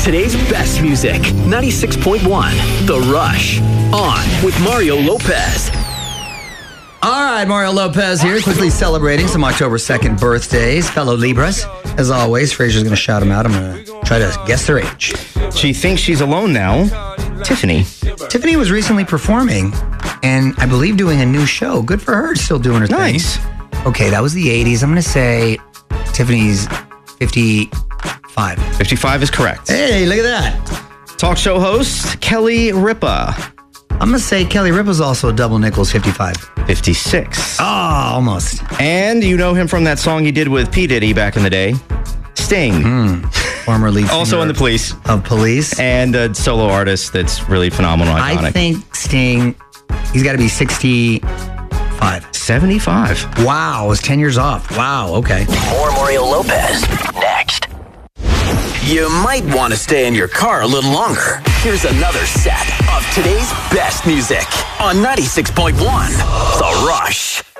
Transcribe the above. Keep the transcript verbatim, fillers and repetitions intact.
today's best music. ninety-six point one, The Rush. On with Mario Lopez. All right, Mario Lopez here, quickly celebrating some October second birthdays. Fellow Libras. As always, Fraser's going to shout them out. I'm going to try to guess their age. She thinks she's alone now. Tiffany. Tiffany was recently performing and I believe doing a new show. Good for her, still doing her Nice. thing. Okay, that was the eighties. I'm going to say Tiffany's fifty-five. fifty-five is correct. Hey, look at that. Talk show host, Kelly Ripa. I'm going to say Kelly Ripa's also a double nickels, fifty-five. fifty-six. Oh, almost. And you know him from that song he did with P. Diddy back in the day. Sting. Mm. Former lead singer Also in the Police. of Police. And a solo artist that's really phenomenal, iconic. I think Sting, he's got to be sixty-five. seventy-five. Wow, I was ten years off. Wow, okay. More Mario Lopez next. You might want to stay in your car a little longer. Here's another set of today's best music on ninety-six point one, The Rush.